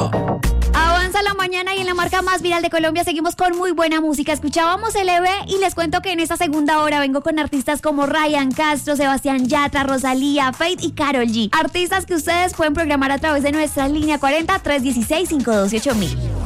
Avanza la mañana y en la marca más viral de Colombia seguimos con muy buena música. Escuchábamos LB y les cuento que en esta segunda hora vengo con artistas como Ryan Castro, Sebastián Yatra, Rosalía, Fate y Karol G. Artistas que ustedes pueden programar a través de nuestra línea 40 316 528000.